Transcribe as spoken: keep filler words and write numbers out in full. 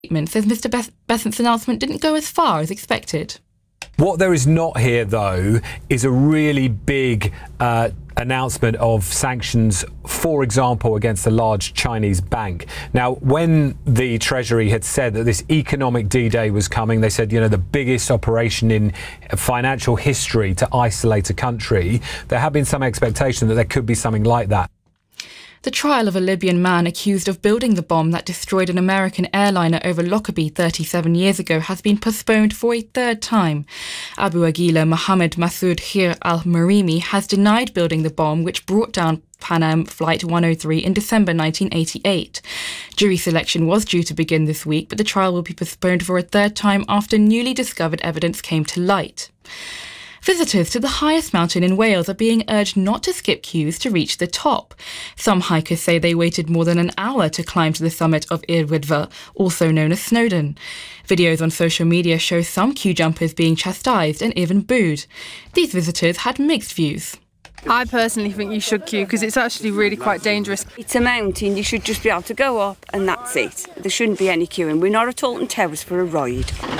says Mr Bes- Besant's announcement didn't go as far as expected. What there is not here, though, is a really big uh, announcement of sanctions, for example, against a large Chinese bank. Now, when the Treasury had said that this economic D-Day was coming, they said, you know, the biggest operation in financial history to isolate a country, there had been some expectation that there could be something like that. The trial of a Libyan man accused of building the bomb that destroyed an American airliner over Lockerbie thirty-seven years ago has been postponed for a third time. Abu Aguila Mohammed Masoud Khir al-Marimi has denied building the bomb which brought down Pan Am Flight one oh three in December nineteen eighty-eight. Jury selection was due to begin this week, but the trial will be postponed for a third time after newly discovered evidence came to light. Visitors to the highest mountain in Wales are being urged not to skip queues to reach the top. Some hikers say they waited more than an hour to climb to the summit of Ir Wyddfa, also known as Snowdon. Videos on social media show some queue jumpers being chastised and even booed. These visitors had mixed views. I personally think you should queue because it's actually really quite dangerous. It's a mountain, you should just be able to go up and that's it. There shouldn't be any queuing. We're not at Alton Towers for a ride.